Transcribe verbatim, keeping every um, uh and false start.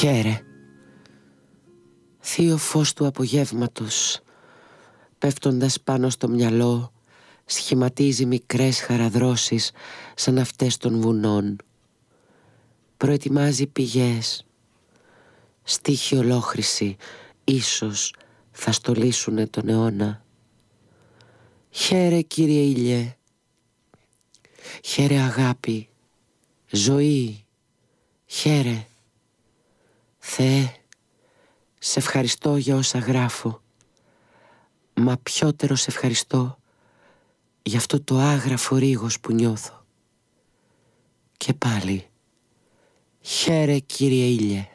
Χαίρε. Θείο φως του απογεύματος, πέφτοντας πάνω στο μυαλό, σχηματίζει μικρές χαραδρώσεις σαν αυτές των βουνών. Προετοιμάζει πηγές. Στίχοι ολόχρυσοι ίσως θα στολίσουνε τον αιώνα. Χαίρε, Κύριε ήλιε. Χαίρε, αγάπη, ζωή. Χαίρε. Θεέ, σε ευχαριστώ για όσα γράφω, μα πιότερο σε ευχαριστώ για αυτό το άγραφο ρίγος που νιώθω. Και πάλι, χαίρε, Κύριε ήλιε.